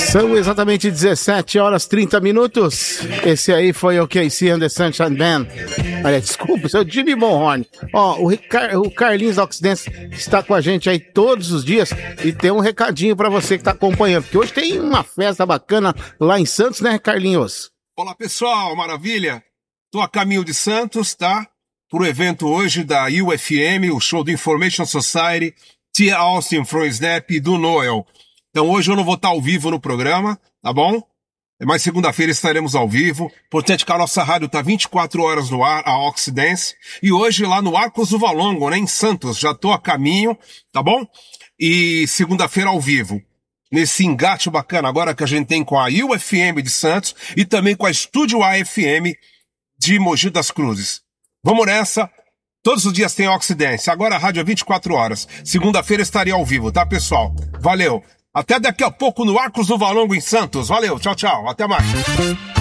São exatamente 17 horas 30 minutos. Esse aí foi o KC and the Sunshine Band. Olha, desculpa, isso é o Jimmy Bonhorn. Ó, o Carlinhos da Oxidance está com a gente aí todos os dias e tem um recadinho pra você que tá acompanhando, porque hoje tem uma festa bacana lá em Santos, né, Carlinhos? Olá, pessoal, maravilha? Tô a caminho de Santos, tá? Pro evento hoje da UFM, o show do Information Society, Tia Austin from Snap e do Noel. Então hoje eu não vou estar ao vivo no programa, tá bom? Mas segunda-feira estaremos ao vivo. Importante que a nossa rádio tá 24 horas no ar, a Oxidance. E hoje lá no Arcos do Valongo, né, em Santos. Já tô a caminho, tá bom? E segunda-feira ao vivo. Nesse engate bacana agora que a gente tem com a UFM de Santos e também com a Estúdio AFM de Mogi das Cruzes. Vamos nessa. Todos os dias tem Oxidance. Agora a rádio é 24 horas. Segunda-feira estaria ao vivo, tá, pessoal? Valeu. Até daqui a pouco no Arcos do Valongo em Santos. Valeu, tchau, tchau. Até mais.